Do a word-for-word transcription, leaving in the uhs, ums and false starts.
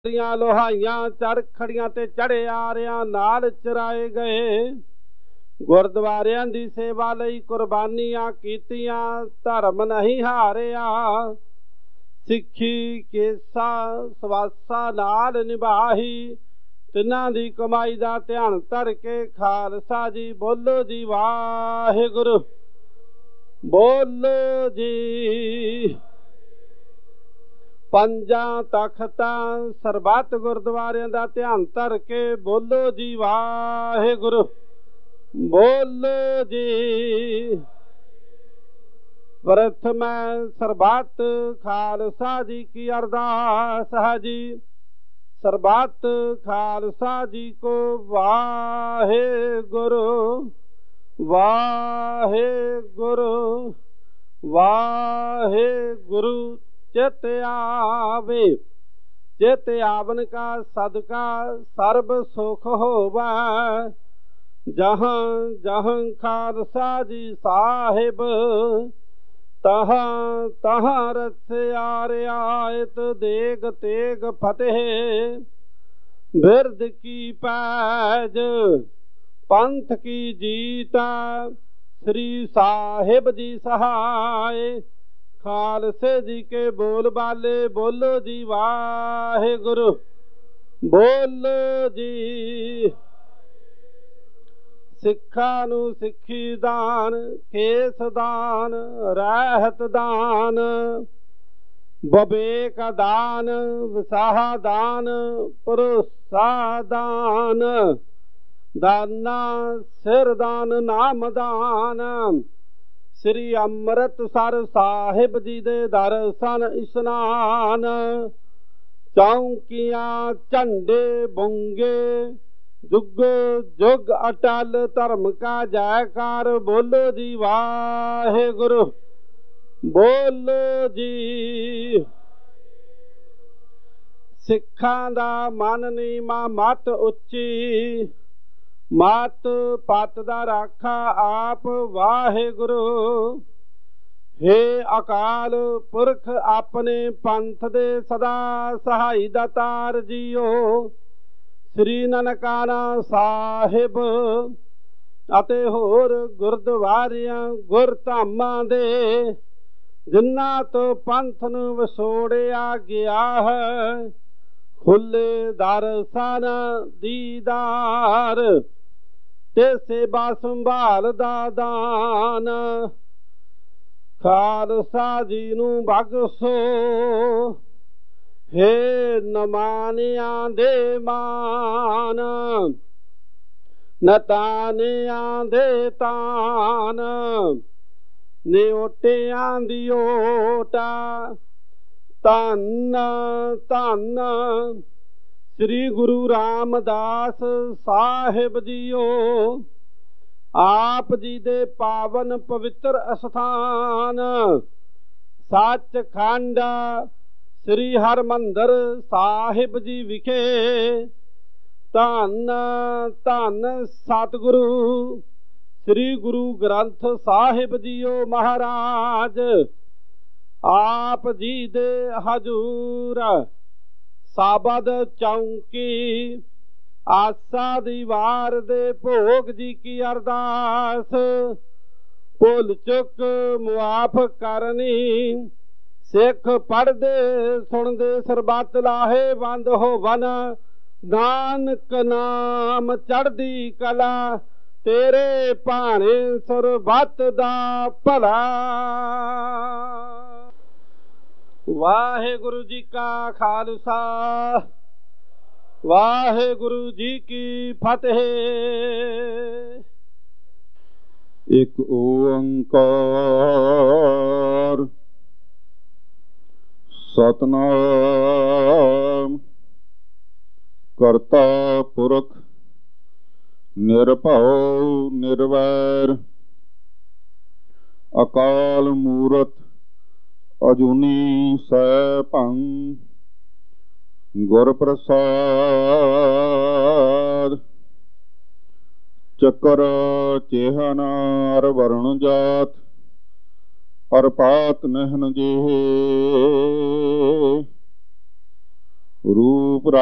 ਲੋਹਾਈਆਂ ਚਰਖੜੀਆਂ ਤੇ ਚੜੇ ਆਰਿਆਂ ਨਾਲ ਚਰਾਏ ਗਏ। ਗੁਰਦੁਆਰਿਆਂ ਦੀ ਸੇਵਾ ਲਈ ਕੁਰਬਾਨੀਆਂ ਕੀਤੀਆਂ, ਧਰਮ ਨਹੀਂ ਹਾਰਿਆ। ਸਿੱਖੀ ਕੇਸਾ ਸਵਾਸਾ ਨਾਲ ਨਿਭਾਹੀ, ਤਿੰਨਾਂ ਦੀ ਕਮਾਈ ਦਾ ਧਿਆਨ ਧਰ ਕੇ ਖਾਲਸਾ ਜੀ ਬੋਲੋ ਜੀ ਵਾਹਿਗੁਰੂ, ਬੋਲੋ ਜੀ। ਪੰਜਾਂ ਤਖਤਾਂ ਸਰਬੱਤ ਗੁਰਦੁਆਰਿਆਂ ਦਾ ਧਿਆਨ ਧਰ ਕੇ ਬੋਲੋ ਜੀ ਵਾਹਿਗੁਰੂ, ਬੋਲੋ ਜੀ। ਪ੍ਰਥਮ ਸਰਬੱਤ ਖਾਲਸਾ ਜੀ ਕੀ ਅਰਦਾਸ ਹੈ ਜੀ। ਸਰਬੱਤ ਖਾਲਸਾ ਜੀ ਕੋ ਵਾਹਿਗੁਰੂ, ਵਾਹਿਗੁਰੂ, वाहेगुरु। चित आवे, चित आवन का सदका सर्ब सुख होवा। जहाँ जहाँ खालसा जी साहिब, तहाँ तहाँ रस आरियायत देग तेग फतेह। बिरद की पैज पंथ की जीता, श्री साहिब जी सहाय। खालसे जी के बोल बाले बोलो जी वाहिगुरु, बोलो जी। सिखा नू सिखी दान, केस दान, रहत दान, बबेक दान, विसाहा दान, भरोसा दान। दाना सिर दान नाम दान। श्री अमृतसर साहिब जी दे दर्शन इशनान। चौंकियां झंडे बुंगे, जुग जुग अटल धर्म का जयकार। बोलो जी वाहिगुरु, बोलो जी। सिखां दा मन नीमा मत उच्ची, मत पत दा राखा आप वाहिगुरु। हे अकाल पुरख अपने पंथ दे सदा सहाई दातार जीओ। श्री ननकाना साहिब अते होर गुरद्वारियां गुरधामां दे, जिन्हां तो पंथ नूं विछोड़िया गया है। खुले दर्शन दीदार ते सेवा संभाल दा दान। खालसा जी नूं बख्शो, हे नमानियां दे मान, नतानियां दे तान। निओटियां दी ओटा, धन धन श्री गुरु रामदास साहिब जीओ। आप जी दे पावन पवित्र अस्थान, सचखंड श्री हरमंदर साहिब जी विखे। धन धन सतगुरु श्री गुरु ग्रंथ साहिब जीओ महाराज। आप जी दे हजूर साबद चौंकी, आसा दीवार दे भोग जी की अरदास। भुल चुक मुआफ करनी, सिख पढ़दे सुनदे सरबत लाहे बंद होवन। नानक नाम चढ़दी कला, तेरे भाणे सरबत दा भला। वाहेगुरु जी का खालसा, वाहेगुरु जी की फतेह। एक ओंकार सतनाम करता पुरख निरभउ निर्वैर। अकाल मूरत अजूनी सैभं, गुर प्रसाद। चक्र चेहन अर वरुण जात, अर पात नहन जेहे। ਰੂਪ